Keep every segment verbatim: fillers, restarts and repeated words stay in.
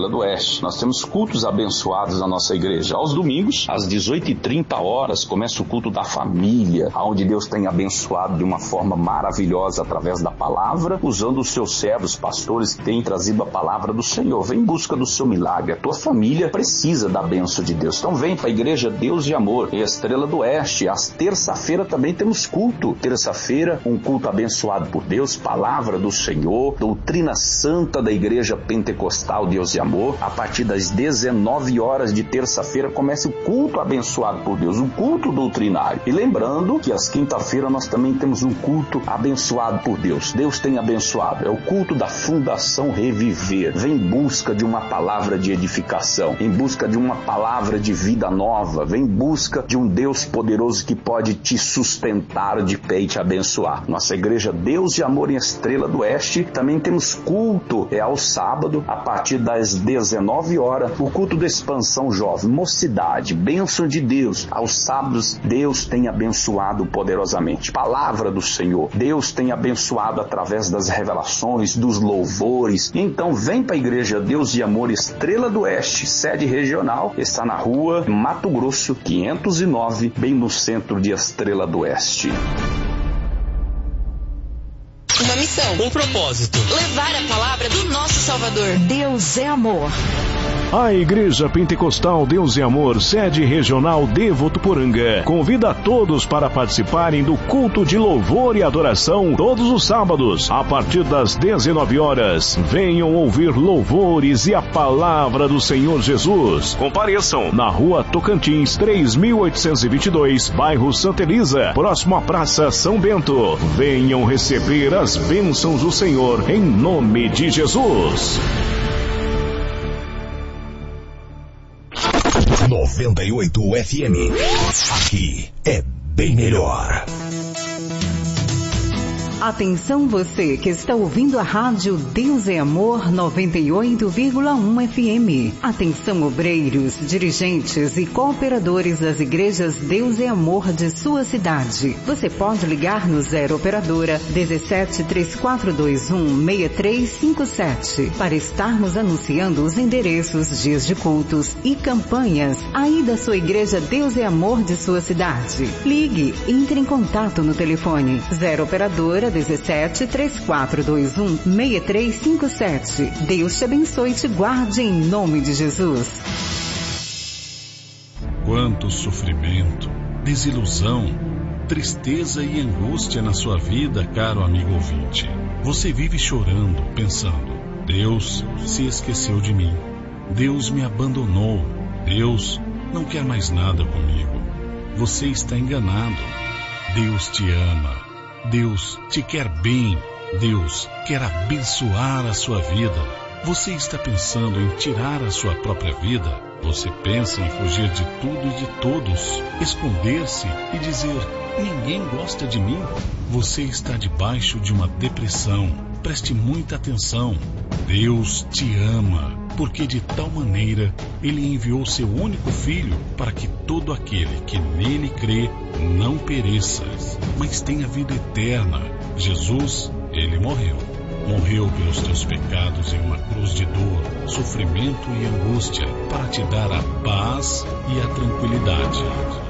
Estrela do Oeste. Nós temos cultos abençoados na nossa igreja. Aos domingos, às dezoito e trinta horas, começa o culto da família, onde Deus tem abençoado de uma forma maravilhosa através da palavra, usando os seus servos, pastores que têm trazido a palavra do Senhor. Vem em busca do seu milagre. A tua família precisa da bênção de Deus. Então vem para a igreja Deus de Amor, Estrela do Oeste. Às terça-feira também temos culto. Terça-feira, um culto abençoado por Deus, palavra do Senhor, doutrina santa da igreja pentecostal Deus de Amor. A partir das dezenove horas de terça-feira começa o culto abençoado por Deus, o culto doutrinário. E lembrando que às quinta-feira nós também temos um culto abençoado por Deus. Deus tem abençoado. É o culto da Fundação Reviver. Vem em busca de uma palavra de edificação, em busca de uma palavra de vida nova. Vem em busca de um Deus poderoso que pode te sustentar de pé e te abençoar. Nossa igreja Deus de Amor em Estrela do Oeste, também temos culto, é ao sábado, a partir das dezenove horas, o culto da expansão jovem, mocidade, bênção de Deus. Aos sábados, Deus tem abençoado poderosamente. Palavra do Senhor, Deus tem abençoado através das revelações, dos louvores. Então vem para a igreja Deus de Amor Estrela do Oeste, sede regional, está na rua Mato Grosso, quinhentos e nove, bem no centro de Estrela do Oeste. Uma missão, um propósito: levar a palavra do nosso Salvador. Deus é amor. A Igreja Pentecostal Deus e Amor, sede regional de Votuporanga, convida a todos para participarem do culto de louvor e adoração todos os sábados, a partir das dezenove horas. Venham ouvir louvores e a palavra do Senhor Jesus. Compareçam na rua Tocantins, três mil oitocentos e vinte e dois, bairro Santa Elisa, próximo à Praça São Bento. Venham receber as bênçãos do Senhor, em nome de Jesus. noventa e oito F M. Aqui é bem melhor. Atenção você que está ouvindo a rádio Deus é Amor noventa e oito vírgula um F M. Atenção obreiros, dirigentes e cooperadores das igrejas Deus é Amor de sua cidade. Você pode ligar no zero operadora dezessete, três quatro dois um, seis três cinco sete para estarmos anunciando os endereços, dias de cultos e campanhas aí da sua igreja Deus é Amor de sua cidade. Ligue, entre em contato no telefone zero operadora dezessete, três quatro dois um, seis três cinco sete. Deus te abençoe e te guarde em nome de Jesus. Quanto sofrimento, desilusão, tristeza e angústia na sua vida, caro amigo ouvinte. Você vive chorando, pensando: Deus se esqueceu de mim. Deus me abandonou. Deus não quer mais nada comigo. Você está enganado. Deus te ama. Deus te quer bem. Deus quer abençoar a sua vida. Você está pensando em tirar a sua própria vida? Você pensa em fugir de tudo e de todos, esconder-se e dizer: ninguém gosta de mim? Você está debaixo de uma depressão. Preste muita atenção. Deus te ama, porque de tal maneira Ele enviou seu único Filho para que todo aquele que nele crê não pereça, mas tenha vida eterna. Jesus, Ele morreu. Morreu pelos teus pecados em uma cruz de dor, sofrimento e angústia, para te dar a paz e a tranquilidade.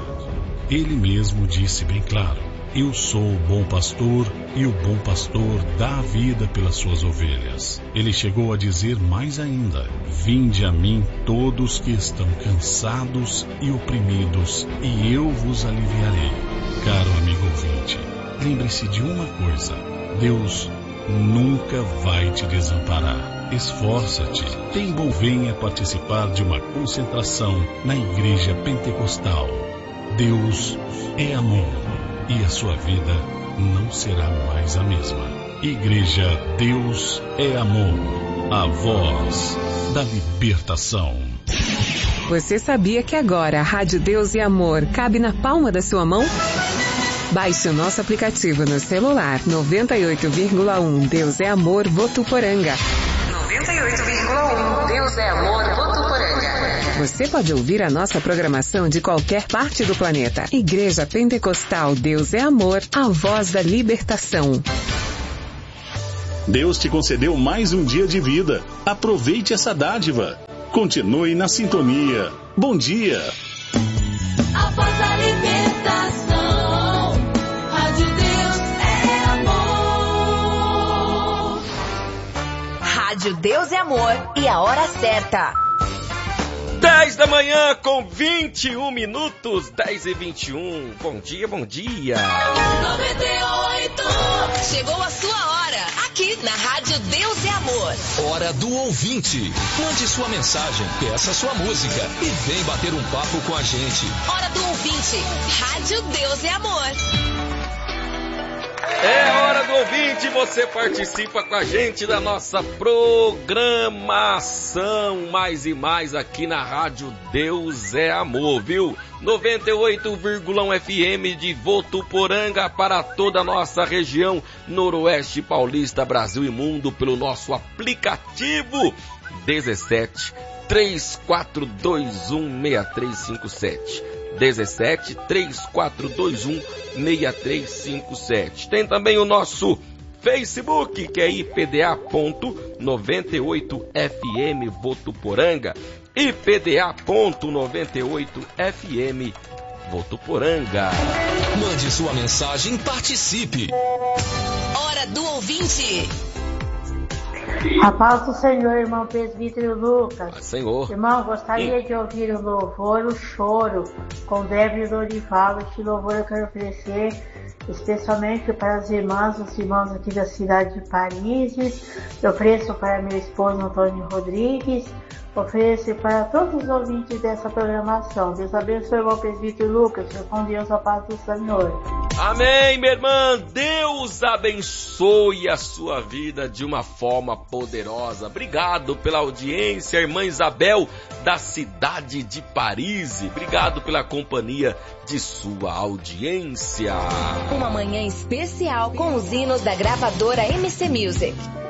Ele mesmo disse bem claro: eu sou o bom pastor e o bom pastor dá a vida pelas suas ovelhas. Ele chegou a dizer mais ainda: vinde a mim todos que estão cansados e oprimidos, e eu vos aliviarei. Caro amigo ouvinte, lembre-se de uma coisa: Deus nunca vai te desamparar. Esforça-te. Tem bom venha participar de uma concentração na Igreja Pentecostal. Deus é amor e a sua vida não será mais a mesma. Igreja Deus é Amor, a voz da libertação. Você sabia que agora a Rádio Deus e Amor cabe na palma da sua mão? Baixe o nosso aplicativo no celular. Noventa e oito vírgula um Deus é Amor Votuporanga. Noventa e oito vírgula um Deus é Amor Votuporanga. Você pode ouvir a nossa programação de qualquer parte do planeta. Igreja Pentecostal Deus é Amor, a voz da libertação. Deus te concedeu mais um dia de vida. Aproveite essa dádiva. Continue na sintonia. Bom dia. Após a libertação, Rádio Deus é amor. Rádio Deus é amor e a hora certa. dez da manhã com vinte e um minutos, dez e vinte e um. Bom dia, bom dia. noventa e oito. Chegou a sua hora, aqui na Rádio Deus é amor. Hora do ouvinte. Mande sua mensagem, peça sua música e vem bater um papo com a gente. Hora do ouvinte, Rádio Deus é amor. É hora do ouvinte, você participa com a gente da nossa programação mais e mais aqui na Rádio Deus é Amor, viu? noventa e oito vírgula um F M de Votuporanga para toda a nossa região noroeste paulista, Brasil e mundo pelo nosso aplicativo dezessete, três quatro dois um, seis três cinco sete. dezessete, três quatro dois um, seis três cinco sete. Tem também o nosso Facebook, que é I P D A ponto noventa e oito F M Votuporanga. I P D A ponto noventa e oito F M Votuporanga. Mande sua mensagem e participe. Hora do ouvinte. A paz do Senhor, irmão presbítero Lucas. Ah, Senhor. Irmão, gostaria Sim. de ouvir o louvor, o choro, com Débora Dorival. Este louvor eu quero oferecer especialmente para as irmãs, os irmãos aqui da cidade de Paris. Eu ofereço para meu esposo Antônio Rodrigues. Ofereço para todos os ouvintes dessa programação. Deus abençoe o irmão presbítero Lucas. Com Deus, a paz do Senhor. Amém, minha irmã. Deus abençoe a sua vida de uma forma poderosa. Obrigado pela audiência, irmã Isabel, da cidade de Paris. Obrigado pela companhia de sua audiência. Uma manhã especial com os hinos da gravadora M C Music.